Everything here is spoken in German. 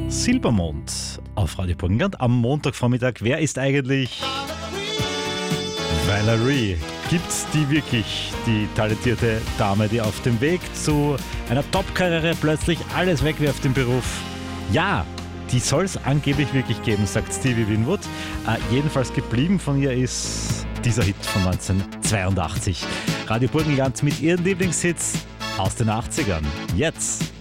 Silbermond auf Radio Burgenland am Montagvormittag. Wer ist eigentlich Valerie? Gibt's die wirklich, die talentierte Dame, die auf dem Weg zu einer Top-Karriere plötzlich alles wegwirft im Beruf? Ja, die soll es angeblich wirklich geben, sagt Stevie Winwood. Jedenfalls geblieben von ihr ist dieser Hit von 1982. Radio Burgenland mit ihren Lieblingshits aus den 80ern. Jetzt.